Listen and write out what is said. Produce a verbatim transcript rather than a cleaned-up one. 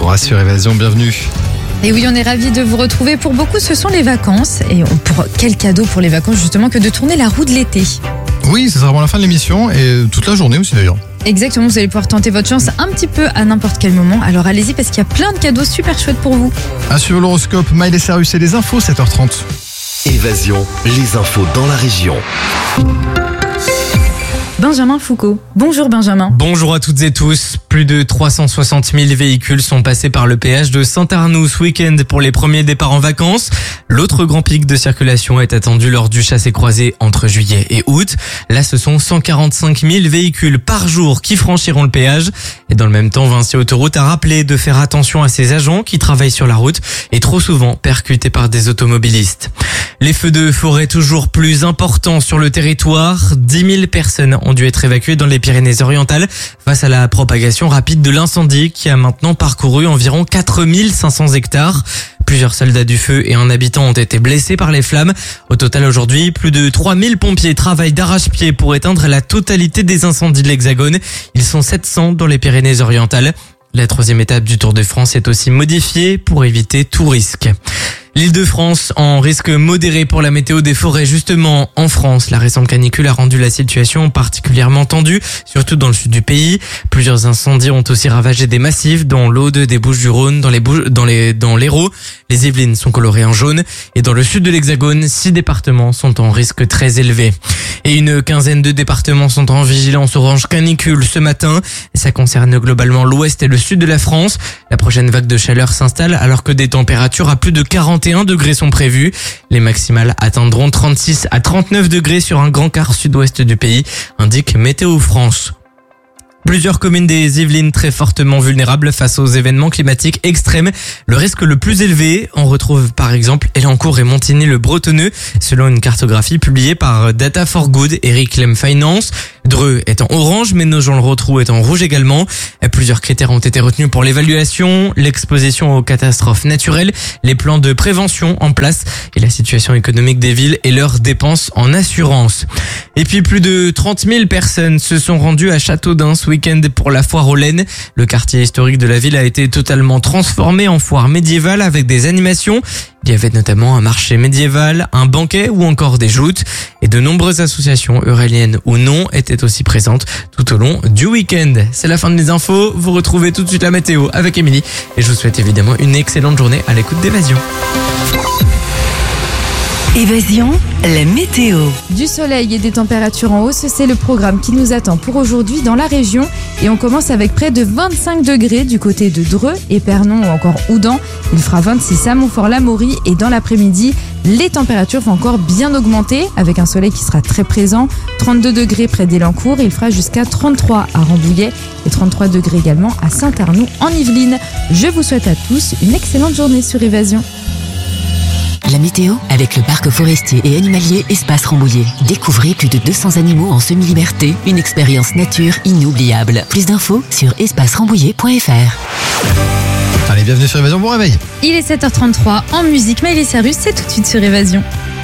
trois sur Évasion, bienvenue. Et oui, on est ravis de vous retrouver. Pour beaucoup, ce sont les vacances. Et pour quel cadeau pour les vacances, justement, que de tourner la roue de l'été. Oui, ça sera avant la fin de l'émission et toute la journée aussi d'ailleurs. Exactement, vous allez pouvoir tenter votre chance un petit peu à n'importe quel moment. Alors allez-y parce qu'il y a plein de cadeaux super chouettes pour vous. À suivre l'horoscope, Miley Cyrus et les infos, sept heures trente. Évasion, les infos dans la région. Benjamin Foucault. Bonjour Benjamin. Bonjour à toutes et tous. Plus de trois cent soixante mille véhicules sont passés par le péage de Saint-Arnoux ce week-end pour les premiers départs en vacances. L'autre grand pic de circulation est attendu lors du chassé-croisé entre juillet et août. Là, ce sont cent quarante-cinq mille véhicules par jour qui franchiront le péage. Et dans le même temps, Vinci Autoroute a rappelé de faire attention à ses agents qui travaillent sur la route et trop souvent percutés par des automobilistes. Les feux de forêt toujours plus importants sur le territoire. dix mille personnes ont dû être évacuées dans les Pyrénées-Orientales face à la propagation rapide de l'incendie qui a maintenant parcouru environ quatre mille cinq cents hectares. Plusieurs soldats du feu et un habitant ont été blessés par les flammes. Au total aujourd'hui, plus de trois mille pompiers travaillent d'arrache-pied pour éteindre la totalité des incendies de l'Hexagone. Ils sont sept cents dans les Pyrénées-Orientales. La troisième étape du Tour de France est aussi modifiée pour éviter tout risque. L'Île-de-France en risque modéré pour la météo des forêts. Justement, en France, la récente canicule a rendu la situation particulièrement tendue, surtout dans le sud du pays. Plusieurs incendies ont aussi ravagé des massifs, dont l'Aude, des Bouches-du-Rhône, dans les Bouches, dans les, dans l'Hérault. Les Yvelines sont colorées en jaune. Et dans le sud de l'Hexagone, six départements sont en risque très élevé. Et une quinzaine de départements sont en vigilance orange canicule ce matin. Ça concerne globalement l'ouest et le sud de la France. La prochaine vague de chaleur s'installe alors que des températures à plus de quarante et un degrés sont prévues. Les maximales atteindront trente-six à trente-neuf degrés sur un grand quart sud-ouest du pays, indique Météo France. Plusieurs communes des Yvelines très fortement vulnérables face aux événements climatiques extrêmes. Le risque le plus élevé, on retrouve par exemple Elancourt et Montigny-le-Bretonneux, selon une cartographie publiée par Data for Good et Reclaim Finance. Dreux est en orange, mais Nogent-le-Rotrou est en rouge également. Plusieurs critères ont été retenus pour l'évaluation, l'exposition aux catastrophes naturelles, les plans de prévention en place et la situation économique des villes et leurs dépenses en assurance. Et puis plus de trente mille personnes se sont rendues à Châteaudun ce week-end pour la foire aux laines. Le quartier historique de la ville a été totalement transformé en foire médiévale avec des animations. Il y avait notamment un marché médiéval, un banquet ou encore des joutes. Et de nombreuses associations, euréliennes ou non, étaient aussi présentes tout au long du week-end. C'est la fin de mes infos. Vous retrouvez tout de suite la météo avec Émilie. Et je vous souhaite évidemment une excellente journée à l'écoute d'Évasion. Évasion, la météo. Du soleil et des températures en hausse, c'est le programme qui nous attend pour aujourd'hui dans la région. Et on commence avec près de vingt-cinq degrés du côté de Dreux, Épernon ou encore Houdan. Il fera vingt-six à Montfort-l'Amaury et dans l'après-midi, les températures vont encore bien augmenter avec un soleil qui sera très présent. trente-deux degrés près d'Elancourt, il fera jusqu'à trente-trois à Rambouillet et trente-trois degrés également à Saint-Arnoux en Yvelines. Je vous souhaite à tous une excellente journée sur Évasion. La météo avec le parc forestier et animalier Espace Rambouillet. Découvrez plus de deux cents animaux en semi-liberté, une expérience nature inoubliable. Plus d'infos sur espace rambouillet point f r. Allez, bienvenue sur Évasion, bon réveil. Il est sept heures trente-trois en musique. Miley Cyrus, c'est tout de suite sur Évasion.